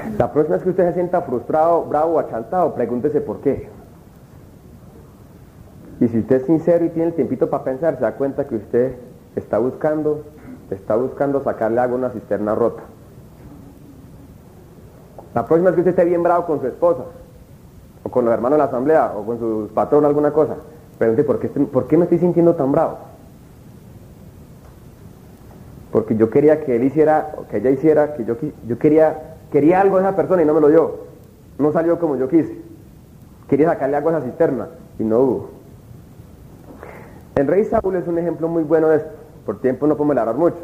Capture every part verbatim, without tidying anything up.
La próxima vez que usted se sienta frustrado, bravo o achantado, pregúntese por qué. Y si usted es sincero y tiene el tiempito para pensar, se da cuenta que usted está buscando, está buscando sacarle agua a una cisterna rota. La próxima vez que usted esté bien bravo con su esposa, o con los hermanos de la asamblea, o con su patrón, alguna cosa, pregúntese por qué, por qué me estoy sintiendo tan bravo. Porque yo quería que él hiciera, o que ella hiciera, que yo, yo quería, quería algo de esa persona y no me lo dio. No salió como yo quise. Quería sacarle agua a esa cisterna y no hubo. El rey Saúl es un ejemplo muy bueno de esto. Por tiempo no podemos hablar mucho.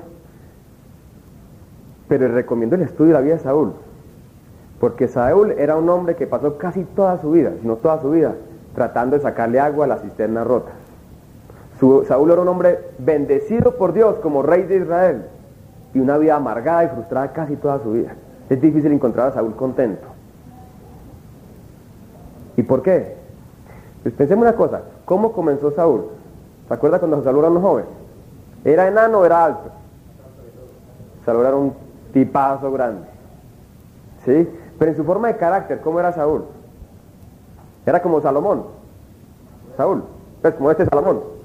Pero les recomiendo el estudio de la vida de Saúl. Porque Saúl era un hombre que pasó casi toda su vida, si no toda su vida, tratando de sacarle agua a las cisternas rotas. Su, Saúl era un hombre bendecido por Dios como rey de Israel y una vida amargada y frustrada casi toda su vida. Es difícil encontrar a Saúl contento. ¿Y por qué? Pues pensemos una cosa, ¿cómo comenzó Saúl? ¿Se acuerda cuando Saúl era un joven? ¿Era enano o era alto? Saúl era un tipazo grande. ¿Sí? Pero en su forma de carácter, ¿cómo era Saúl? Era como Salomón. Saúl, pues como este Salomón.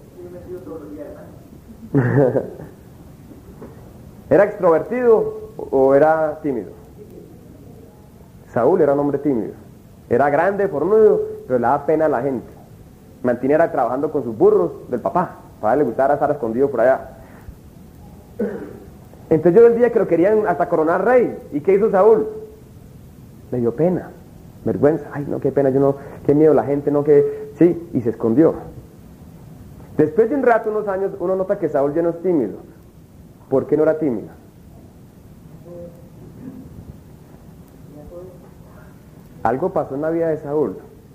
¿Era extrovertido o era tímido? Saúl era un hombre tímido. Era grande, fornudo, pero le daba pena a la gente. Mantenía trabajando con sus burros del papá. Para él le gustaba estar escondido por allá. Entonces yo el día que lo querían hasta coronar rey, ¿y qué hizo Saúl? Le dio pena, vergüenza. Ay, no, qué pena, yo no, qué miedo la gente, no, que... Sí, y se escondió. Después de un rato, unos años, uno nota que Saúl ya no es tímido. ¿Por qué no era tímido? Algo pasó en la vida de Saúl.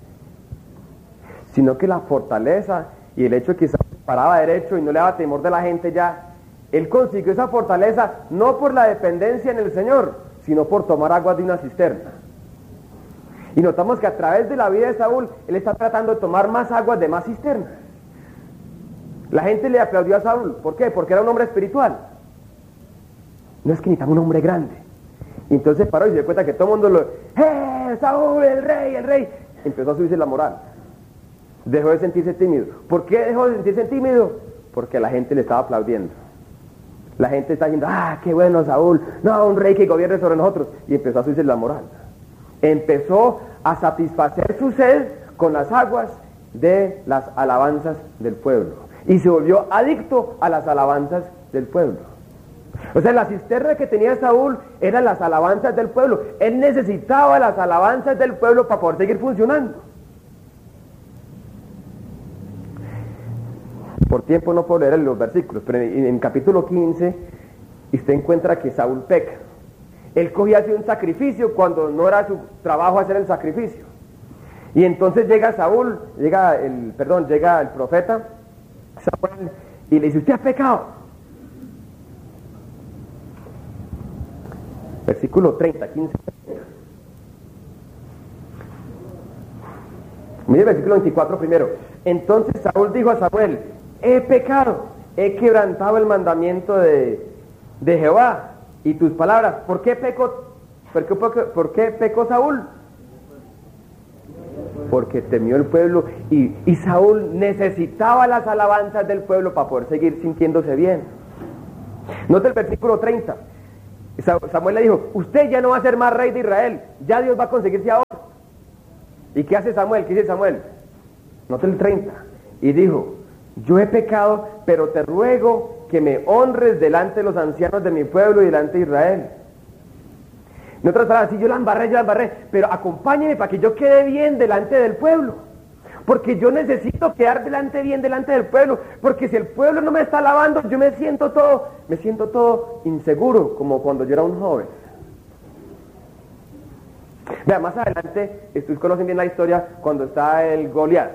Sino que la fortaleza y el hecho de que Saúl paraba derecho y no le daba temor de la gente ya, él consiguió esa fortaleza no por la dependencia en el Señor, sino por tomar agua de una cisterna. Y notamos que a través de la vida de Saúl, él está tratando de tomar más aguas de más cisternas. La gente le aplaudió a Saúl. ¿Por qué? Porque era un hombre espiritual. No es que necesitaba un hombre grande. Y entonces paró y se dio cuenta que todo el mundo lo... ¡Eh, Saúl, el rey, el rey! Empezó a subirse la moral. Dejó de sentirse tímido. ¿Por qué dejó de sentirse tímido? Porque la gente le estaba aplaudiendo. La gente está diciendo, ¡ah, qué bueno Saúl! No, un rey que gobierne sobre nosotros. Y empezó a subirse la moral. Empezó a satisfacer su sed con las aguas de las alabanzas del pueblo. Y se volvió adicto a las alabanzas del pueblo. O sea, la cisterna que tenía Saúl eran las alabanzas del pueblo. Él necesitaba las alabanzas del pueblo para poder seguir funcionando. Por tiempo no puedo leer los versículos, pero en, en capítulo quince usted encuentra que Saúl peca. Él cogía hacia un sacrificio cuando no era su trabajo hacer el sacrificio. Y entonces llega Saúl, llega el, perdón, llega el profeta Samuel y le dice, usted ha pecado. Versículo treinta, quince. Mire el versículo veinticuatro primero. Entonces Saúl dijo a Samuel, he pecado, he quebrantado el mandamiento de, de Jehová y tus palabras. ¿Por qué pecó, por qué, por qué, por qué pecó Saúl? Porque temió el pueblo y, y Saúl necesitaba las alabanzas del pueblo para poder seguir sintiéndose bien. Nota el versículo treinta. Samuel le dijo, usted ya no va a ser más rey de Israel, ya Dios va a conseguirse ahora. ¿Y qué hace Samuel? ¿Qué dice Samuel? Nota el treinta. Y dijo, yo he pecado, pero te ruego que me honres delante de los ancianos de mi pueblo y delante de Israel. En otras palabras, si yo la embarré, yo la embarré, pero acompáñeme para que yo quede bien delante del pueblo. Porque yo necesito quedar delante bien delante del pueblo, porque si el pueblo no me está alabando, yo me siento todo, me siento todo inseguro, como cuando yo era un joven. Vea, más adelante, ustedes conocen bien la historia, cuando está el Goliat.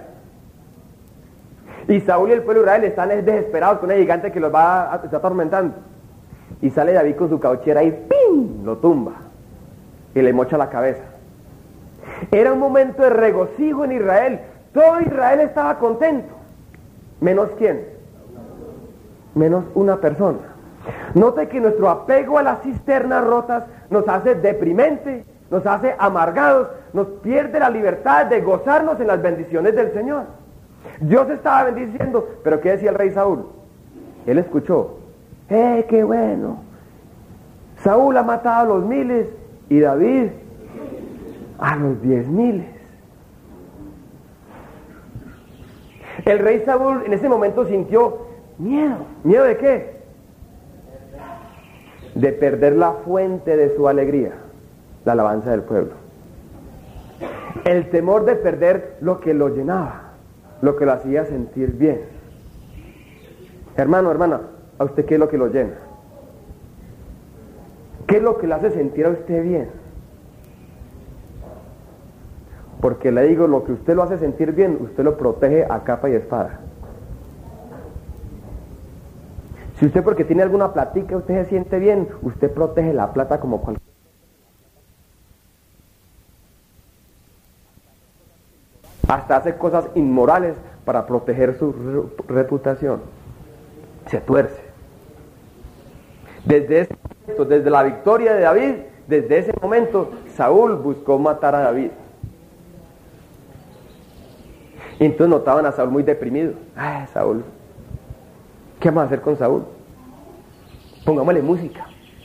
Y Saúl y el pueblo de Israel están desesperados con un gigante que los va a, está atormentando. Y sale David con su cauchera y ¡pim!, lo tumba. Y le mocha la cabeza. Era un momento de regocijo en Israel. Todo Israel estaba contento. ¿Menos quién? Menos una persona. Note que nuestro apego a las cisternas rotas nos hace deprimente nos hace amargados, nos pierde la libertad de gozarnos en las bendiciones del Señor. Dios estaba bendiciendo, pero ¿qué decía el rey Saúl? Él escuchó, ¡eh, qué bueno! Saúl ha matado a los miles y David a los diez miles. El rey Saúl en ese momento sintió miedo. ¿Miedo de qué? De perder la fuente de su alegría, la alabanza del pueblo. El temor de perder lo que lo llenaba, lo que lo hacía sentir bien. Hermano, hermana, ¿a usted qué es lo que lo llena? ¿Qué es lo que le hace sentir a usted bien? Porque le digo, lo que usted lo hace sentir bien, usted lo protege a capa y espada. Si usted porque tiene alguna platica, usted se siente bien, usted protege la plata como cualquier. Hasta hace cosas inmorales para proteger su reputación. Se tuerce. Desde ese momento, desde la victoria de David, desde ese momento, Saúl buscó matar a David. Y entonces notaban a Saúl muy deprimido. Ay, Saúl, ¿qué vamos a hacer con Saúl? Pongámosle música.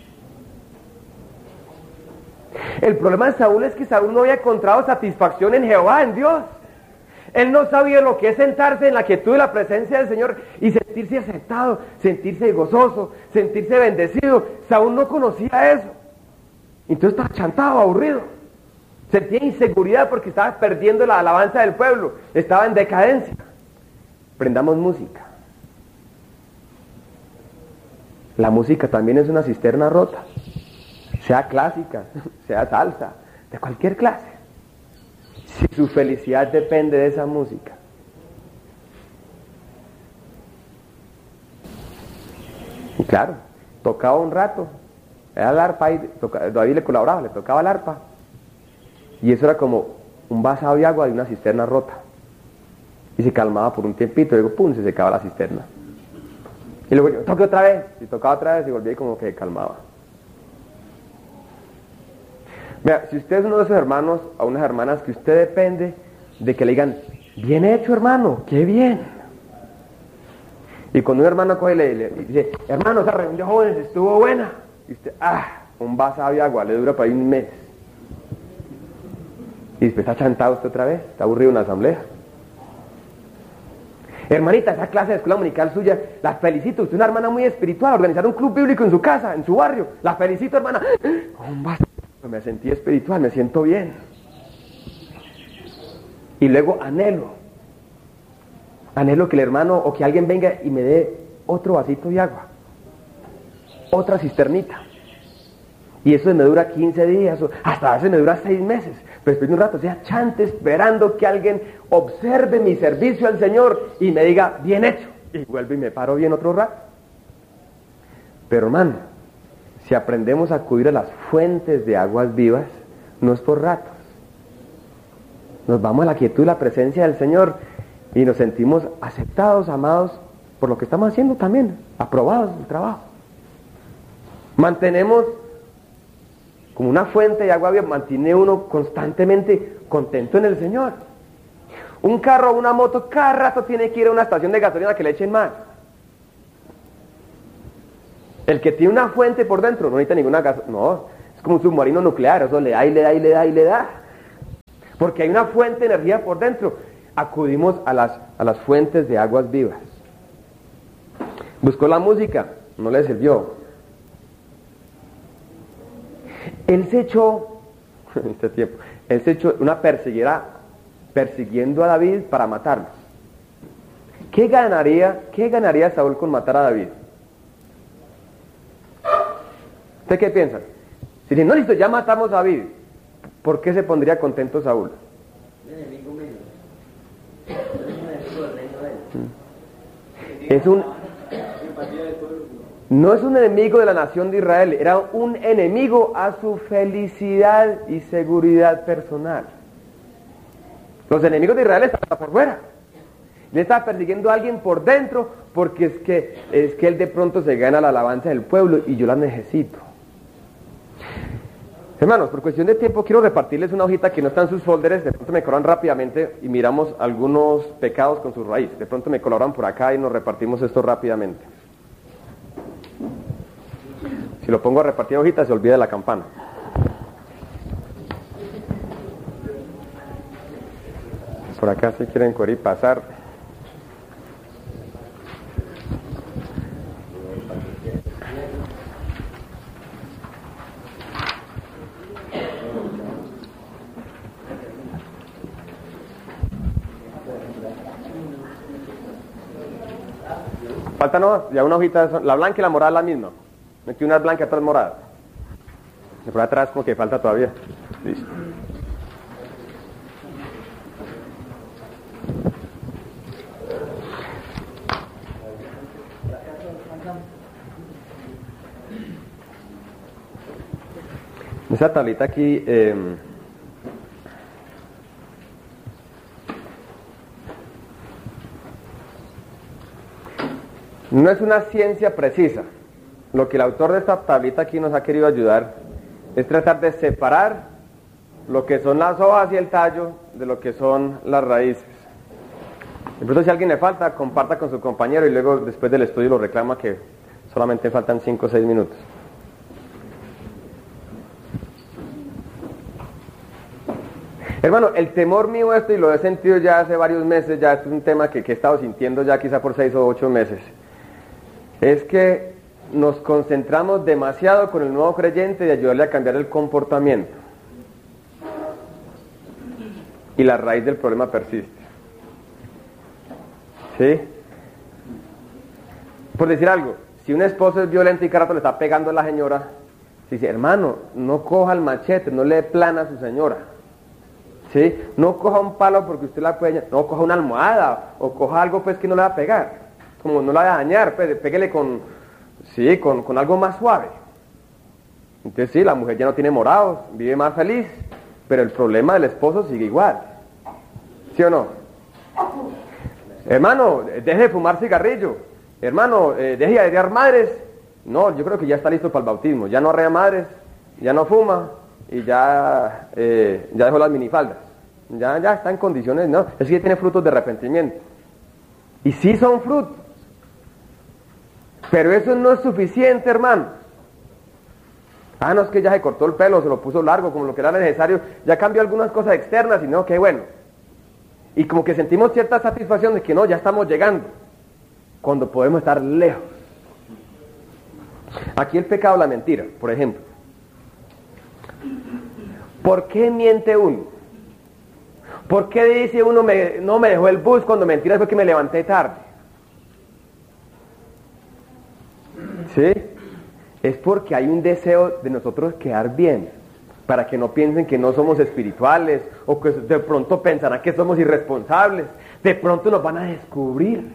El problema de Saúl es que Saúl no había encontrado satisfacción en Jehová, en Dios. Él no sabía lo que es sentarse en la quietud de la presencia del Señor y sentirse aceptado, sentirse gozoso, sentirse bendecido. Saúl no conocía eso. Entonces estaba chantado, aburrido. Sentía inseguridad porque estaba perdiendo la alabanza del pueblo. Estaba en decadencia. Prendamos música. La música también es una cisterna rota. Sea clásica, sea salsa, de cualquier clase. Si su felicidad depende de esa música. Y claro, tocaba un rato. Era el arpa y toca, David le colaboraba, le tocaba el arpa. Y eso era como un vaso de agua de una cisterna rota. Y se calmaba por un tiempito, y luego pum, se secaba la cisterna. Y luego yo toqué otra vez, y tocaba otra vez y volvía y como que calmaba. Mira, si usted es uno de esos hermanos o unas hermanas que usted depende de que le digan, bien hecho hermano, qué bien. Y cuando un hermano coge y le, le dice, hermano, esa reunión de jóvenes estuvo buena. Y usted, ah, un vaso de agua, le dura para ahí un mes. Y después está chantado usted otra vez, está aburrido en la asamblea. Hermanita, esa clase de escuela dominical suya, la felicito, usted es una hermana muy espiritual, organizar un club bíblico en su casa, en su barrio, la felicito hermana. Un vaso, me sentí espiritual, me siento bien. Y luego anhelo, anhelo que el hermano o que alguien venga y me dé otro vasito de agua, otra cisternita. Y eso me dura quince días, hasta a veces me dura seis meses. Pero después de un rato, o sea, chante esperando que alguien observe mi servicio al Señor y me diga, bien hecho. Y vuelvo y me paro bien otro rato. Pero hermano, si aprendemos a acudir a las fuentes de aguas vivas, no es por ratos. Nos vamos a la quietud y la presencia del Señor y nos sentimos aceptados, amados por lo que estamos haciendo también, aprobados en el trabajo. Mantenemos como una fuente de agua viva, mantiene uno constantemente contento en el Señor. Un carro o una moto cada rato tiene que ir a una estación de gasolina que le echen más. El que tiene una fuente por dentro no necesita ninguna gasolina, no, es como un submarino nuclear, eso le da y le da y le da y le da. Porque hay una fuente de energía por dentro. Acudimos a las, a las fuentes de aguas vivas. Buscó la música, no le sirvió. Él se echó, en este tiempo, él se echó una perseguida persiguiendo a David para matarlo. ¿Qué ganaría, qué ganaría Saúl con matar a David? ¿Usted qué piensa? Si dice, no, listo, ya matamos a David, ¿por qué se pondría contento Saúl? Es un... No es un enemigo de la nación de Israel, era un enemigo a su felicidad y seguridad personal. Los enemigos de Israel estaban por fuera. Le estaba persiguiendo a alguien por dentro porque es que, es que él de pronto se gana la alabanza del pueblo y yo la necesito. Hermanos, por cuestión de tiempo quiero repartirles una hojita que no está en sus folders, de pronto me colaboran rápidamente y miramos algunos pecados con su raíz. De pronto me colaboran por acá y nos repartimos esto rápidamente. Si lo pongo a repartir hojitas se olvida de la campana. Por acá si quieren correr y pasar. Falta no, ya una hojita, la blanca y la morada es la misma. Metí una blanca y otras moradas. Y por atrás como que falta todavía. Listo. Esa tablita aquí eh, no es una ciencia precisa. Lo que el autor de esta tablita aquí nos ha querido ayudar es tratar de separar lo que son las hojas y el tallo de lo que son las raíces. De pronto si a alguien le falta, comparta con su compañero y luego después del estudio lo reclama que solamente faltan cinco o seis minutos. Hermano, el temor mío esto, y lo he sentido ya hace varios meses, ya es un tema que, que he estado sintiendo ya quizá por seis o ocho meses, es que nos concentramos demasiado con el nuevo creyente de ayudarle a cambiar el comportamiento. Y la raíz del problema persiste. ¿Sí? Por decir algo, si un esposo es violento y cada rato le está pegando a la señora, dice, hermano, no coja el machete, no le dé plana a su señora. ¿Sí? No coja un palo porque usted la puede, no coja una almohada o coja algo pues que no le va a pegar, como no la va a dañar, pues péguele con, sí, con, con algo más suave. Entonces sí, la mujer ya no tiene morados, vive más feliz, pero el problema del esposo sigue igual. ¿Sí o no? Hermano, deje de fumar cigarrillo. Hermano, eh, deje de arrear madres. No, yo creo que ya está listo para el bautismo. Ya no arrea madres, ya no fuma y ya, eh, ya dejó las minifaldas. Ya, ya está en condiciones, no. Es que tiene frutos de arrepentimiento. Y sí son frutos. Pero eso no es suficiente, hermano. Ah, no, es que ya se cortó el pelo, se lo puso largo, como lo que era necesario. Ya cambió algunas cosas externas y no, qué bueno. Y como que sentimos cierta satisfacción de que no, ya estamos llegando. Cuando podemos estar lejos. Aquí el pecado, la mentira, por ejemplo. ¿Por qué miente uno? ¿Por qué dice uno, me, no me dejó el bus cuando mentira fue que me levanté tarde? ¿Sí? Es porque hay un deseo de nosotros quedar bien, para que no piensen que no somos espirituales, o que de pronto pensarán que somos irresponsables, de pronto nos van a descubrir.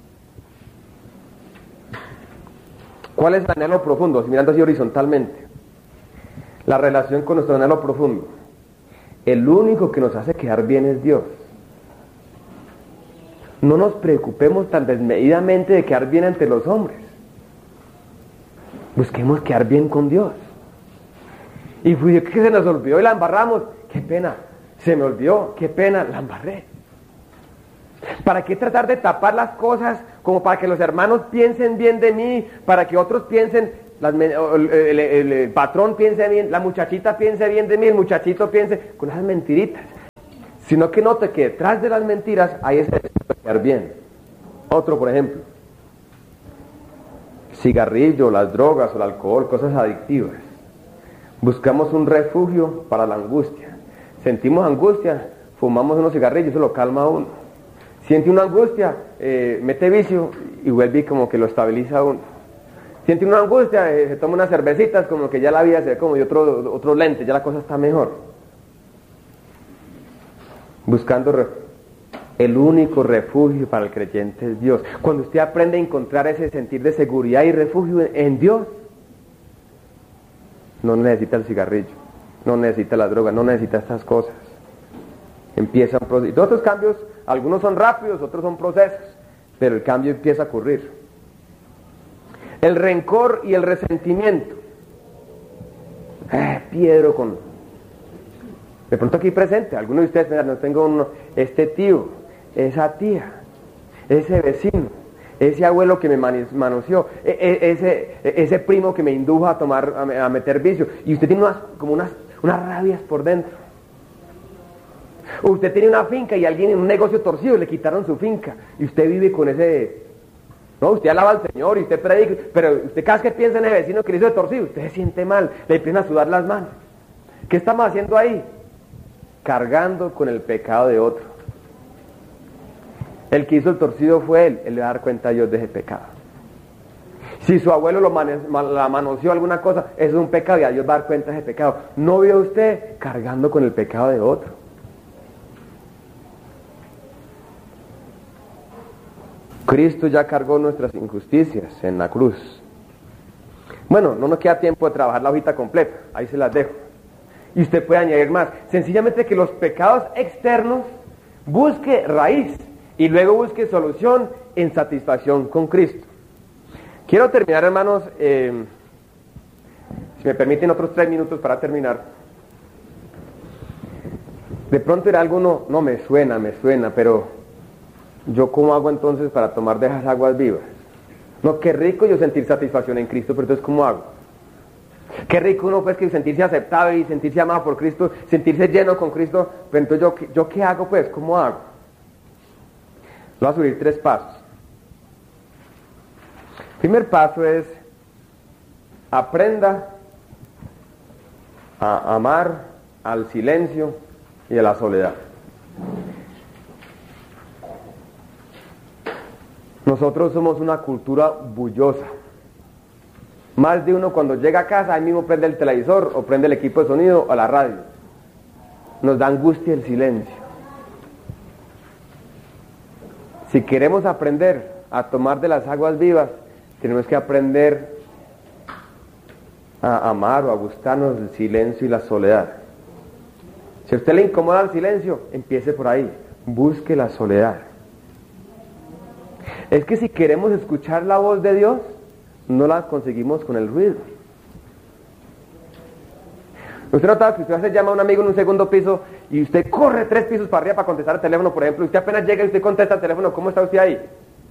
¿Cuál es el anhelo profundo? Si mirando así horizontalmente, la relación con nuestro anhelo profundo. El único que nos hace quedar bien es Dios. No nos preocupemos tan desmedidamente de quedar bien ante los hombres. Busquemos quedar bien con Dios. Y fue que se nos olvidó y la embarramos. Qué pena, se me olvidó, qué pena, la embarré. ¿Para qué tratar de tapar las cosas como para que los hermanos piensen bien de mí, para que otros piensen, las, el, el, el, el patrón piense bien, la muchachita piense bien de mí, el muchachito piense, con esas mentiritas? Sino que note que detrás de las mentiras hay ese deseo de quedar bien. Otro, por ejemplo, cigarrillo, las drogas o el alcohol, cosas adictivas. Buscamos un refugio para la angustia. Sentimos angustia, fumamos unos cigarrillos, eso lo calma a uno. Siente una angustia, eh, mete vicio y vuelve y como que lo estabiliza a uno. Siente una angustia, eh, se toma unas cervecitas, como que ya la vida se ve como de otro, otro lente, ya la cosa está mejor. Buscando refugio. El único refugio para el creyente es Dios. Cuando usted aprende a encontrar ese sentir de seguridad y refugio en Dios, no necesita el cigarrillo, no necesita la droga, no necesita estas cosas. Empieza un proceso. Y todos estos cambios, algunos son rápidos, otros son procesos, pero el cambio empieza a ocurrir. El rencor y el resentimiento. Eh, Piedro con... De pronto aquí presente, algunos de ustedes, mira, no tengo uno, este tío, esa tía, ese vecino, ese abuelo que me manoseó, ese, ese primo que me indujo a tomar, a meter vicio, y usted tiene unas, como unas, unas rabias por dentro. Usted tiene una finca y alguien en un negocio torcido le quitaron su finca, y usted vive con ese... No, usted alaba al Señor y usted predica, pero usted cada vez que piensa en ese vecino que le hizo de torcido, usted se siente mal, le empiezan a sudar las manos. ¿Qué estamos haciendo ahí? Cargando con el pecado de otro. El que hizo el torcido fue él, él le va a dar cuenta a Dios de ese pecado. Si su abuelo lo mane, la manoseó alguna cosa, eso es un pecado y a Dios va a dar cuenta de ese pecado. No vio usted cargando con el pecado de otro. Cristo ya cargó nuestras injusticias en la cruz. Bueno, no nos queda tiempo de trabajar la hojita completa, ahí se las dejo. Y usted puede añadir más. Sencillamente que los pecados externos busque raíz y luego busque solución en satisfacción con Cristo. Quiero terminar, hermanos, eh, si me permiten otros tres minutos para terminar. De pronto era alguno, no me suena, me suena, pero ¿yo cómo hago entonces para tomar de esas aguas vivas? No, qué rico yo sentir satisfacción en Cristo, pero entonces ¿cómo hago? Qué rico uno pues que sentirse aceptado y sentirse amado por Cristo, sentirse lleno con Cristo, pero entonces yo, yo ¿qué hago pues? ¿Cómo hago? Voy a subir tres pasos. El primer paso es aprenda a amar al silencio y a la soledad. Nosotros somos una cultura bullosa. Más de uno cuando llega a casa, ahí mismo prende el televisor o prende el equipo de sonido o la radio. Nos da angustia el silencio. Si queremos aprender a tomar de las aguas vivas, tenemos que aprender a amar o a gustarnos del silencio y la soledad. Si a usted le incomoda el silencio, empiece por ahí. Busque la soledad. Es que si queremos escuchar la voz de Dios, no la conseguimos con el ruido. Usted notaba que usted se llama a un amigo en un segundo piso y usted corre tres pisos para arriba para contestar el teléfono, por ejemplo, y usted apenas llega y usted contesta el teléfono, ¿cómo está usted ahí?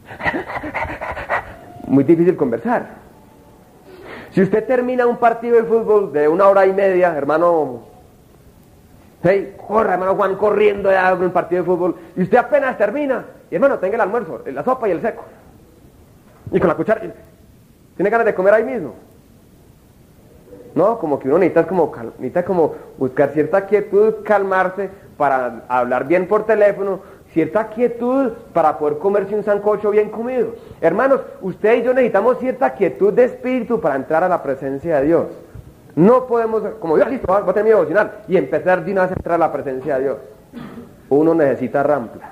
Muy difícil conversar. Si usted termina un partido de fútbol de una hora y media, hermano, hey, corra, hermano Juan, corriendo ya un partido de fútbol, y usted apenas termina, y hermano, tenga el almuerzo, la sopa y el seco, y con la cuchara, ¿tiene ganas de comer ahí mismo? No, como que uno necesita como, necesita como buscar cierta quietud, calmarse para hablar bien por teléfono, cierta quietud para poder comerse un sancocho bien comido. Hermanos, usted y yo necesitamos cierta quietud de espíritu para entrar a la presencia de Dios. No podemos, como yo, listo, voy a tener mi devocional y empezar de una vez a entrar a la presencia de Dios. Uno necesita rampla.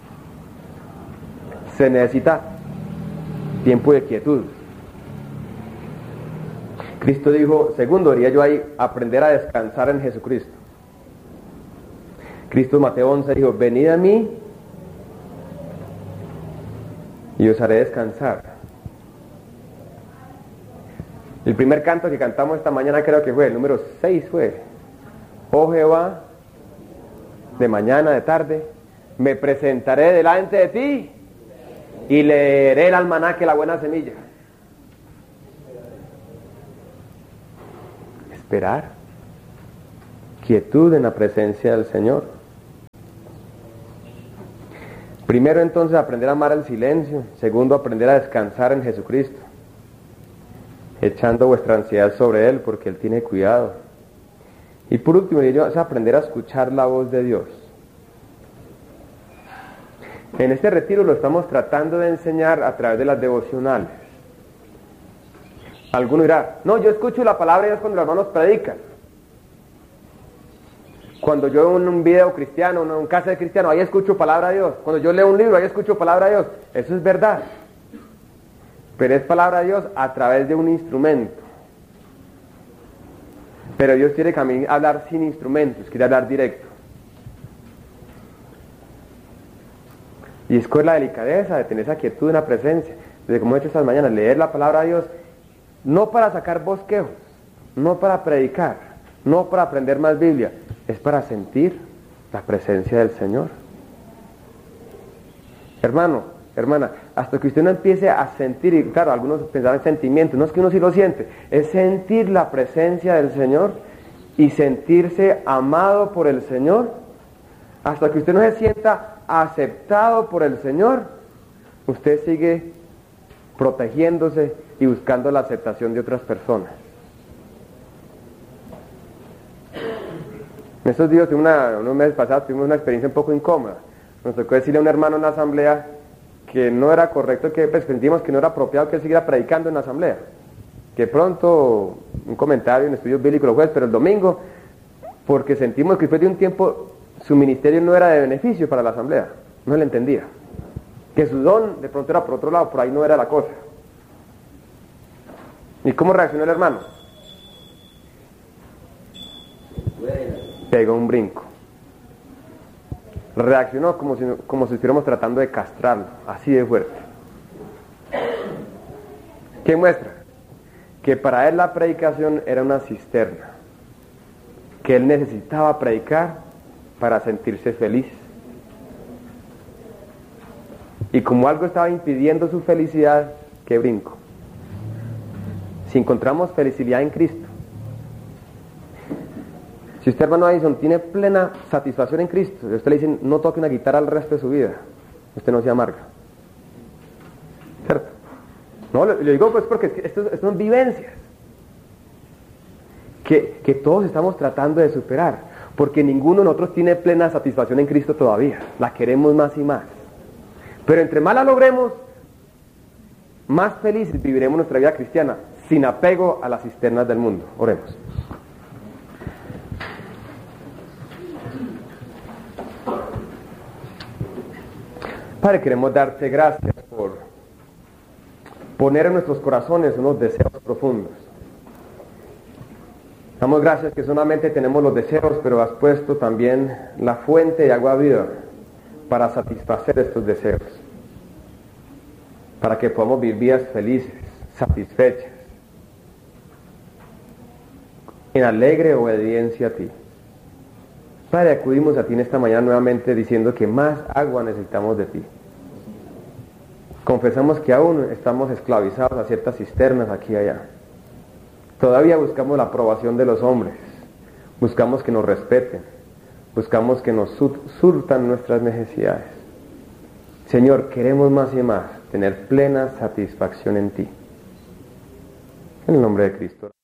Se necesita tiempo de quietud. Cristo dijo, segundo, diría yo ahí, aprender a descansar en Jesucristo. Cristo en Mateo once dijo, venid a mí y os haré descansar. El primer canto que cantamos esta mañana creo que fue, el número seis fue, oh Jehová, de mañana, de tarde, me presentaré delante de ti y leeré el almanaque, la buena semilla. Esperar, quietud en la presencia del Señor. Primero entonces aprender a amar el silencio, segundo aprender a descansar en Jesucristo, echando vuestra ansiedad sobre Él porque Él tiene cuidado. Y por último es aprender a escuchar la voz de Dios. En este retiro lo estamos tratando de enseñar a través de las devocionales. Alguno dirá, no, yo escucho la palabra de Dios cuando los hermanos predican. Cuando yo veo un video cristiano, un cassette cristiano, ahí escucho palabra de Dios. Cuando yo leo un libro, ahí escucho palabra de Dios. Eso es verdad. Pero es palabra de Dios a través de un instrumento. Pero Dios quiere que a mí hablar sin instrumentos, quiere hablar directo. Y es con la delicadeza de tener esa quietud en la presencia. Desde como he hecho estas mañanas, leer la palabra de Dios, no para sacar bosquejos, no para predicar, no para aprender más Biblia, es para sentir la presencia del Señor. Hermano, hermana, hasta que usted no empiece a sentir, y claro, algunos pensarán en sentimientos, no es que uno sí lo siente, es sentir la presencia del Señor y sentirse amado por el Señor. Hasta que usted no se sienta aceptado por el Señor, usted sigue protegiéndose y buscando la aceptación de otras personas. En estos días, una, unos meses pasados, tuvimos una experiencia un poco incómoda. Nos tocó decirle a un hermano en la asamblea que no era correcto, que pues, sentimos que no era apropiado que él siguiera predicando en la asamblea. Que pronto, un comentario en estudios bíblicos los jueves, pero el domingo, porque sentimos que después de un tiempo su ministerio no era de beneficio para la asamblea, no le entendía. Que su don de pronto era por otro lado, por ahí no era la cosa. ¿Y cómo reaccionó el hermano? Pegó un brinco. Reaccionó como si, como si estuviéramos tratando de castrarlo, así de fuerte. ¿Qué muestra? Que para él la predicación era una cisterna, que él necesitaba predicar para sentirse feliz. Y como algo estaba impidiendo su felicidad, ¿qué brinco? Si encontramos felicidad en Cristo, si usted, hermano Addison, tiene plena satisfacción en Cristo, y usted le dice, no toque una guitarra el resto de su vida, usted no se amarga. ¿Cierto? No, lo, lo digo pues porque esto, esto son vivencias que, que todos estamos tratando de superar, porque ninguno de nosotros tiene plena satisfacción en Cristo todavía, la queremos más y más. Pero entre más la logremos, más felices viviremos nuestra vida cristiana, sin apego a las cisternas del mundo. Oremos. Padre, queremos darte gracias por poner en nuestros corazones unos deseos profundos. Damos gracias que solamente tenemos los deseos, pero has puesto también la fuente de agua viva para satisfacer estos deseos, para que podamos vivir vidas felices, satisfechas, en alegre obediencia a ti. Padre, acudimos a ti en esta mañana nuevamente diciendo que más agua necesitamos de ti. Confesamos que aún estamos esclavizados a ciertas cisternas aquí y allá. Todavía buscamos la aprobación de los hombres, buscamos que nos respeten, buscamos que nos surtan nuestras necesidades. Señor, queremos más y más tener plena satisfacción en ti. En el nombre de Cristo.